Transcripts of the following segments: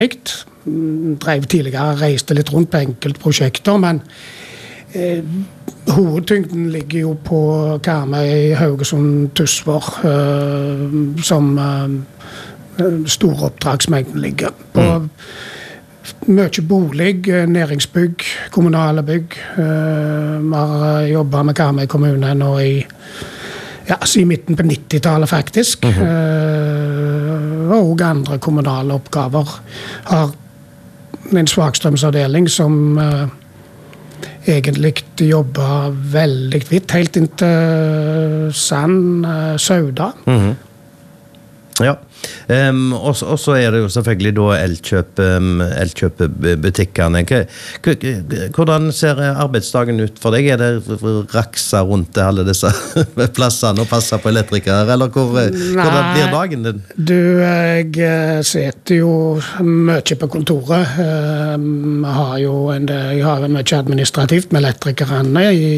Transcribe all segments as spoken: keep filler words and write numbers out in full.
drev tidligere, reiste litt rundt på enkeltprosjekter, men eh, hovedtyngden ligger jo på Karmøy, Haugesund, Tysvær, eh, som eh, store oppdragsmengden ligger. På mm. mye bolig, næringsbygg, kommunale bygg. Eh, vi har jobbet med Karmøy kommune nå i ja, siden midten på nittitallet faktisk. Mm-hmm. Eh, og andre kommunale oppgaver har en svakstrømsavdeling som uh, egentlig jobber veldig vidt, helt inntil Sand, uh, Sauda. Mm-hmm. Ja, um, og så er det jo selvfølgelig da Elkjøp, um, Elkjøp-butikkene. Hvordan ser arbeidsdagen ut for deg? Er det raksa rundt alle disse plassene og passer på elektrikere, eller hvor, hvordan blir dagen din? Du, jeg sitter jo mye på kontoret. Um, har jo en, jeg har jo mye administrativt med elektrikerne i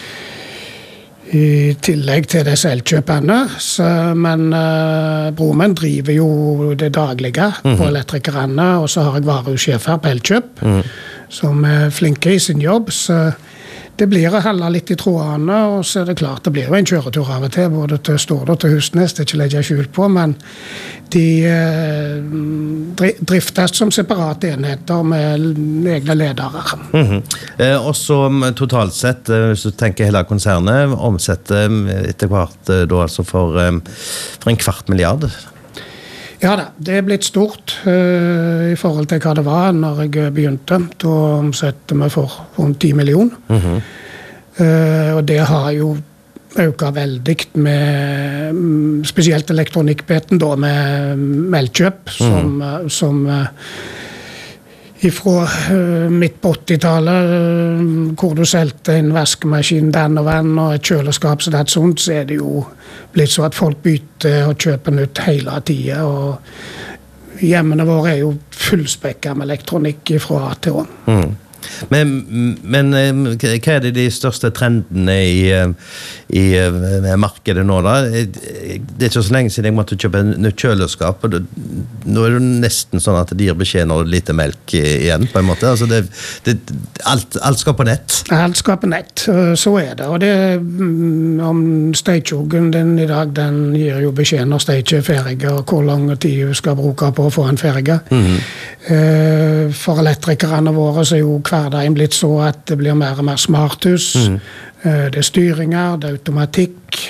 i tillegg til disse elkjøpene, så, men uh, broren min driver jo det daglige mm-hmm. på elektrikerne, og så har jeg varehusjef her på Elkjøp, mm. som er flinke i sin jobb, så det blir å holde litt i trådene, og så er det klart, det blir jo en kjøretur av og til, både til Stord og til Husnes, det er ikke legge skjul på, men de eh, driftes som separate enheter med egne ledere. Mm-hmm. eh, og så totalt sett, hvis du tenker hele konsernet, omsetter etter hvert da altså for, for en kvart milliard? Ja da, det er blitt stort uh, i forhold til hva det var når jeg begynte. Da omsetter vi for rundt ti millioner. Mm-hmm. uh, og det har jo øket veldig med spesielt elektronikkbeten da, med Elkjøp, som, mm. som uh, ifra uh, midt på åttitallet, uh, hvor du selte en vaskemaskin, den og vann og et kjøleskap, så det er sånt, så er det jo blitt så at folk bytter og kjøper nytt hele tiden, og hjemmene våre er jo fullspekket med elektronikk fra A til Å. Mm. Men, men hva er det de største trendene i, i markedet nå da? Det er ikke så lenge siden jeg måtte kjøpe en nytt kjøleskap, og det, nå er det nesten sånn at de gir beskjed når det er lite melk igjen, på en måte. Altså det, det, alt, alt skal på nett. Alt skal på nett, så er det. Og det om steikjoggen den i dag, den gir jo beskjed når steik er ferdig, og hvor lang tid du skal bruke på å få en ferdig. Mm-hmm. For elektrikerne våre så er jo hverdagen blitt så at det blir mer og mer smarthus. Mm. Det er styringer, det er automatikk.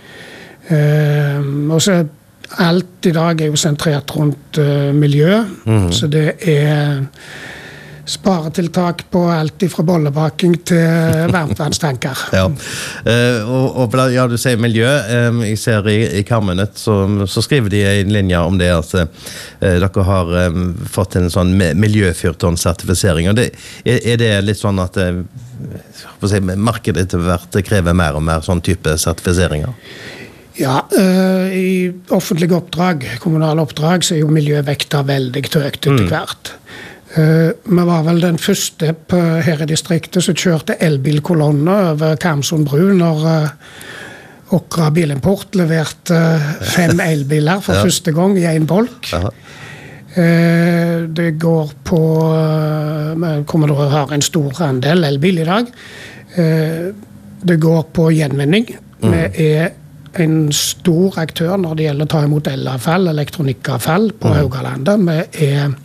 Og så alt i dag er jo sentrert rundt miljø. Mm. Så det er sparetiltak på alt fra bollebaking til varmtvannstanker. Ja. Uh, og, og ja, du sier miljø. Um, jeg ser i, i Karmøynet, så, så skriver de en linje om det at uh, dere har um, fått en sånn miljøfyrtårn-sertifisering. Og det, er, er det litt sånn at uh, si, markedet etter hvert krever mer og mer sånn type sertifiseringer? Ja, uh, i offentlige oppdrag, kommunale oppdrag, så er jo miljøvekta veldig høyt etter hvert. Mm. Uh, vi var vel den første på, her i distriktet som kjørte elbilkolonner over Karmsund bru når uh, Åkra Bilimport leverte uh, fem elbiler for ja. første gang i en bolk. Uh, det går på uh, vi kommer til å ha en stor andel elbil i dag. Uh, det går på gjenvinning. Mm. Vi er en stor aktør når det gjelder å ta imot elavfall, elektronikkavfall på mm. Haugalandet. Vi er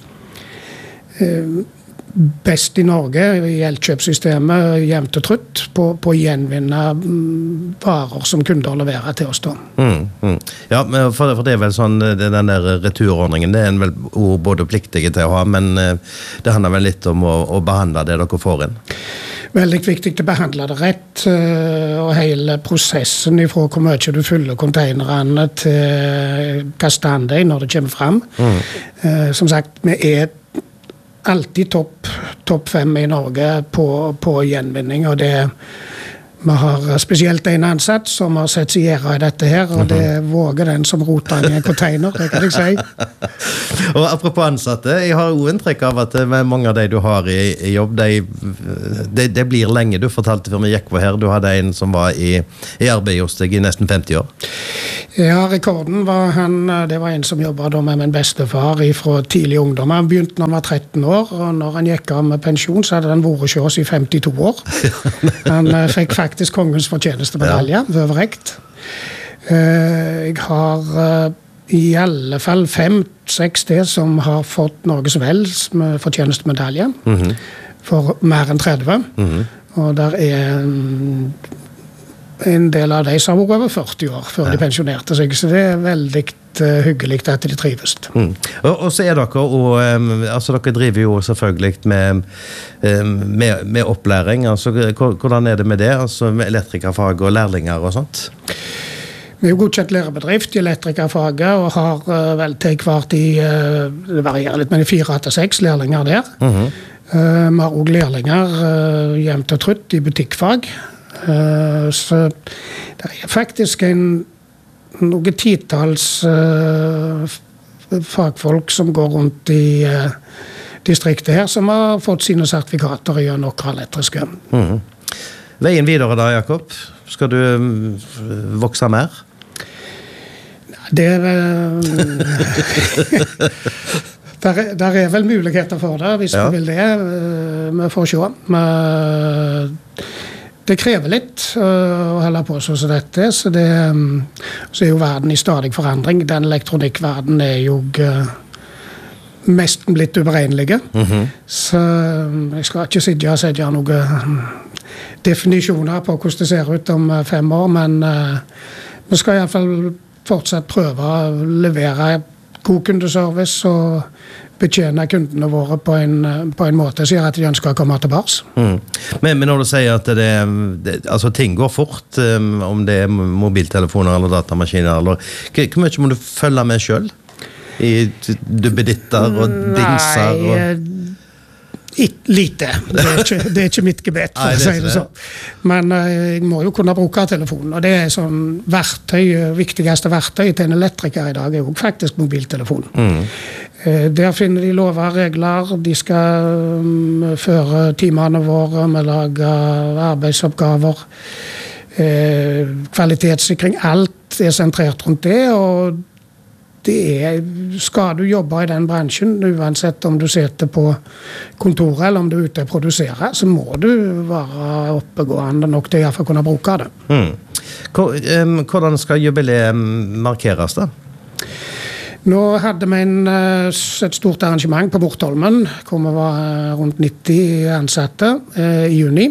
best i Norge i Elkjøp-systemet jevnt og trutt på, på å gjenvinne varer som kunder leverer til oss da. Mm, mm. Ja, for, for det er vel sånn, den der returordningen, det er en vel ord både pliktige til å ha, men det handler vel litt om å, å behandle det dere får inn. Veldig viktig å behandle det rett, og hele prosessen ifra hvor mye du fyller konteinerne til hva stand det er når det kommer frem. Mm. Som sagt, vi er alltid topp top fem i Norge på, på gjenvinning, og det Vi har spesielt en ansatt som har sett seg gjøre i dette her, og det våger den som roter i en container, det kan jeg si. Og apropos ansatte, jeg har jo inntrykk av at mange av de du har i, i jobb, de, de, de blir lenge. Du fortalte før vi gikk på her, du hadde en som var i, i arbeid hos deg i nesten femti år. Ja, rekorden var han, det var en som jobbet da med min bestefar fra tidlig ungdom. Han begynte når han var tretten år, og når han gikk av med pensjon, så hadde han vært hos oss i femtito år. Han fikk faktisk faktisk kongens fortjenestemedalje, ja. Øverrekt. Jeg har i alle fall fem, seks sted som har fått Norges Vels med fortjenestemedalje mm-hmm. for mer enn tretti. Mm-hmm. Og der er en del av de som har vært over førti år før ja. De pensjonerte seg, så det er veldig uh, hyggelig at de trives. Mm. Og, og så er dere, og, um, altså dere driver jo selvfølgelig med, um, med, med opplæring, altså hvordan er det med det, altså med elektrikerfag og lærlinger og sånt? Vi er jo godkjent lærebedrift i elektrikerfaget, og har uh, vel til hvert i, uh, det varierer litt, men i fire til seks lærlinger der. Mm-hmm. uh, vi har også lærlinger uh, jevnt og trutt i butikkfag, Uh, så det er faktisk en noen titals uh, fagfolk som går rundt i uh, distriktet her, som har fått sine sertifikater i Åkra Elektriske. Mm. Veien videre da, Jakob? Skal du um, vokse mer? Det er der, er der er vel muligheter for det, hvis ja. Vi vil det. Uh, vi får se. Men det krever litt uh, å holde på sånn som dette, så, det, um, så er jo verden i stadig forandring. Den elektronikkverden er jo uh, mest blitt uberegnelige. Mm-hmm. Så um, jeg skal ikke sitte og sette noen um, definisjoner på hvordan det ser ut om uh, fem år, men uh, vi skal i hvert fall fortsatt prøve å levere god kundeservice og betjene kundene våre på en, på en måte som gjør at de ønsker å komme tilbake. Mm. Men, men når du sier at det, det, altså ting går fort, um, om det er mobiltelefoner eller datamaskiner, eller, hvor mye må du følge med selv? I duppeditter og dingser? Og... Nei, lite. Det er ikke, det er ikke mitt gebet, for å si det sånn. Men uh, jeg må jo kunne bruke telefonen, og det er sånn verktøy, viktigste verktøy til en elektriker i dag er jo faktisk mobiltelefon. Mm. Uh, der finner de lover og regler, de skal um, føre timene våre, vi lager arbeidsoppgaver, uh, kvalitetssikring, alt er sentrert rundt det, og det er, skal du jobbe i den bransjen, uansett om du sitter på kontoret eller om du er ute og produserer, så må du være oppegående nok til å kunne bruke det. Mm. Hvordan skal jubileet markeres da? Nå hadde vi en, et stort arrangement på Bortholmen, hvor vi var rundt nitti ansatte i juni.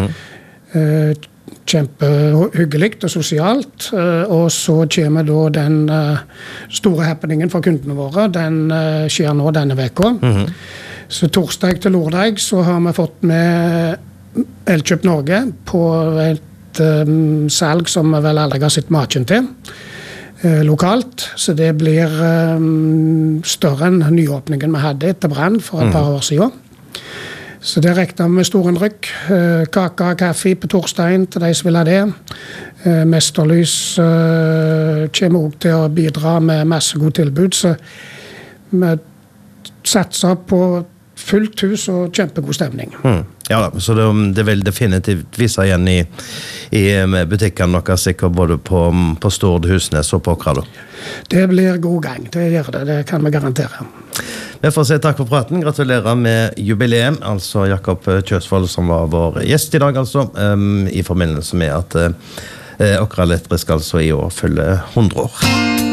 Mm. Kjempehyggelig og sosialt, og så kommer da den store happeningen for kundene våre, den skjer nå denne veka. Mm-hmm. Så torsdag til lørdag så har vi fått med Elkjøp Norge på et um, salg som vi vel aldri har sett maken til, uh, lokalt, så det blir um, større enn nyåpningen vi hadde etter brann for et mm. par år siden. Så det rekner med store rykk. Uh, kaka og kaffe på torsdagen til de som vil ha det. Uh, Mesterlys uh, kommer også til å bidra med masse god tilbud, så vi satser på fullt hus og kjempegod stemning. Mm. Ja, så det, det vil definitivt vise igjen i, i butikken noe sikkert både på, på Stord, Husnes og på Åkra. Det blir god gang, det gjør det, det kan vi garantere. Vi får si takk for praten, gratulerer med jubileum, altså Jakob Kjøsvold som var vår gjest i dag, altså, um, i forbindelse med at uh, Åkra Elektrisk altså i år fyller hundre år.